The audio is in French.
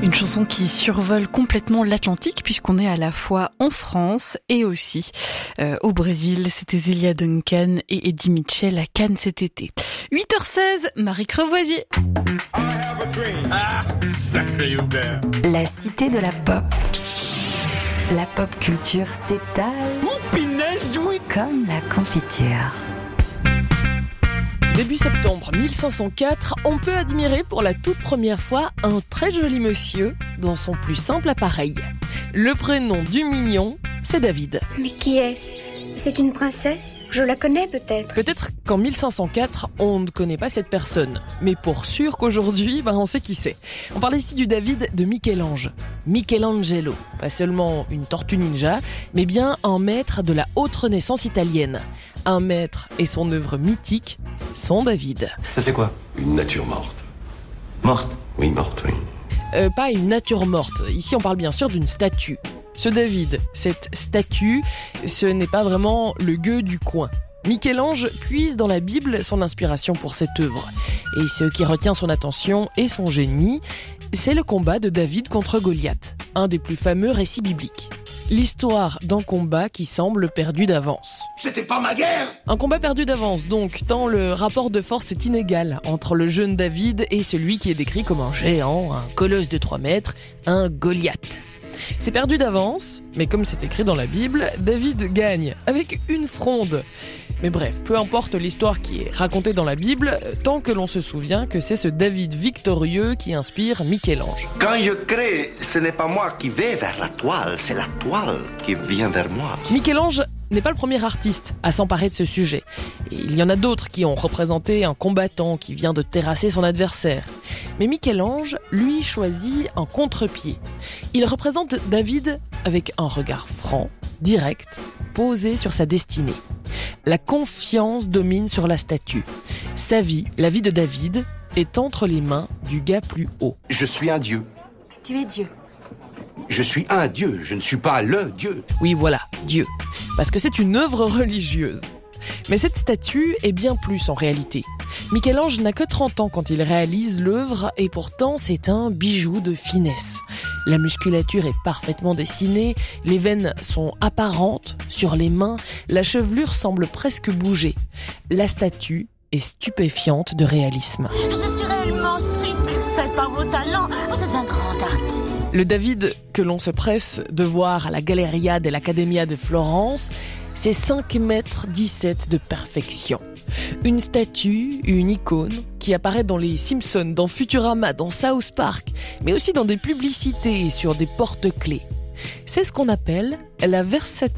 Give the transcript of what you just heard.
Une chanson qui survole complètement l'Atlantique puisqu'on est à la fois en France et aussi au Brésil. C'était Zélia Duncan et Eddie Mitchell à Cannes cet été. 8h16, Marie Crevoisier. La cité de la pop. La pop culture s'étale comme la confiture. Début septembre 1504, on peut admirer pour la toute première fois un très joli monsieur dans son plus simple appareil. Le prénom du mignon, c'est David. Mais qui est-ce ? C'est une princesse ? Je la connais peut-être. Peut-être qu'en 1504, on ne connaît pas cette personne. Mais pour sûr qu'aujourd'hui, on sait qui c'est. On parle ici du David de Michel-Ange. Michelangelo. Pas seulement une tortue ninja, mais bien un maître de la haute renaissance italienne. Un maître et son œuvre mythique, son David. Ça c'est quoi ? Une nature morte. Morte ? Oui, morte, oui. Pas une nature morte. Ici, on parle bien sûr d'une statue. Ce David, cette statue, ce n'est pas vraiment le gueux du coin. Michel-Ange puise dans la Bible son inspiration pour cette œuvre. Et ce qui retient son attention et son génie, c'est le combat de David contre Goliath, un des plus fameux récits bibliques. L'histoire d'un combat qui semble perdu d'avance. C'était pas ma guerre ! Un combat perdu d'avance donc, tant le rapport de force est inégal entre le jeune David et celui qui est décrit comme un géant, un colosse de 3 mètres, un Goliath. C'est perdu d'avance, mais comme c'est écrit dans la Bible, David gagne avec une fronde. Mais bref, peu importe l'histoire qui est racontée dans la Bible, tant que l'on se souvient que c'est ce David victorieux qui inspire Michel-Ange. Quand je crée, ce n'est pas moi qui vais vers la toile, c'est la toile qui vient vers moi. Michel-Ange n'est pas le premier artiste à s'emparer de ce sujet. Et il y en a d'autres qui ont représenté un combattant qui vient de terrasser son adversaire. Mais Michel-Ange, lui, choisit un contre-pied. Il représente David avec un regard franc, direct, posé sur sa destinée. La confiance domine sur la statue. Sa vie, la vie de David, est entre les mains du gars plus haut. Je suis un dieu. Tu es Dieu. Je suis un dieu, je ne suis pas le dieu. Oui, voilà, Dieu. Parce que c'est une œuvre religieuse. Mais cette statue est bien plus en réalité. Michel-Ange n'a que 30 ans quand il réalise l'œuvre et pourtant c'est un bijou de finesse. La musculature est parfaitement dessinée, les veines sont apparentes sur les mains, la chevelure semble presque bouger. La statue est stupéfiante de réalisme. Je suis réellement stupéfaite par vos talents. Vous êtes un grand artiste. Le David que l'on se presse de voir à la Galleria dell'Accademia de Florence, c'est 5,17 mètres de perfection. Une statue, une icône, qui apparaît dans les Simpsons, dans Futurama, dans South Park, mais aussi dans des publicités et sur des porte-clés. C'est ce qu'on appelle la versatilité